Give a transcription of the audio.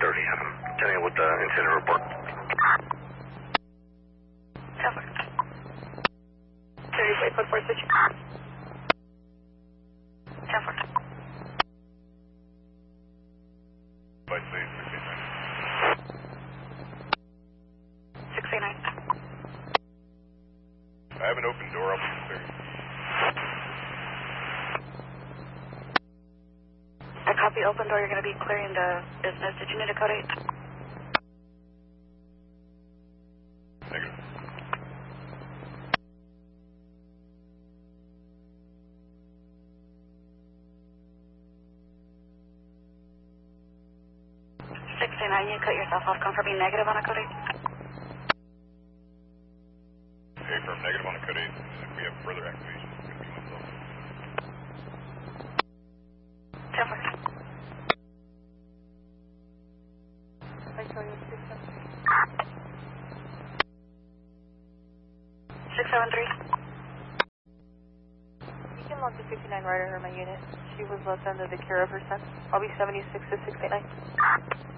30. Tell you what the incident report. Cover. 30, put 4 switch. Cover. By say 69. I have an open door up in 30. I copy open door, you're going to be clearing the business. Did you need a code 8? Negative. You cut yourself off, confirming negative on a code 8. Okay, from negative on a code 8. If we have further activation, it's going to be myself. Cover. 673. You can log the 59 rider her my unit. She was left under the care of her son. I'll be 76 to 689.